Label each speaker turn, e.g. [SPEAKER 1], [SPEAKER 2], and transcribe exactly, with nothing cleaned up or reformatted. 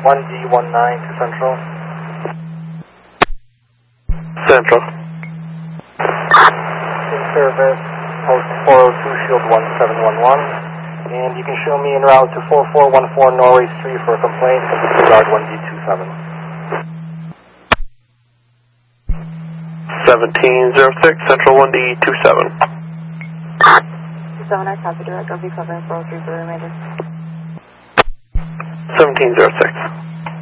[SPEAKER 1] one D one nine to Central.
[SPEAKER 2] Central.
[SPEAKER 1] In service, post four oh two, shield one seven one one. And you can show me en route to four four one four Norway Street for a complaint from Disregard one D two seven.
[SPEAKER 2] seventeen oh six, Central one D two seven.
[SPEAKER 3] two seven, I copy direct. I'll be covering four oh three for the remainder.
[SPEAKER 2] seventeen oh six.